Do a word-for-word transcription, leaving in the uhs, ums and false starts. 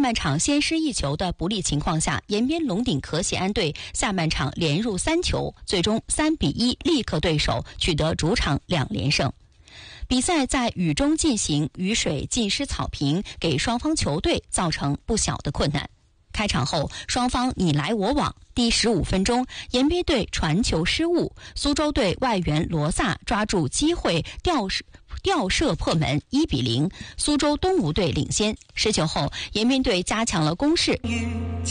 半场先失一球的不利情况下，延边龙鼎可喜安队下半场连入三球，最终三比一力克对手，取得主场两连胜。比赛在雨中进行，雨水浸湿草坪，给双方球队造成不小的困难。开场后，双方你来我往。第十五分钟，延边队传球失误，苏州队外援罗萨抓住机会吊射吊射破门，一比零，苏州东吴队领先。十球后，延边队加强了攻势。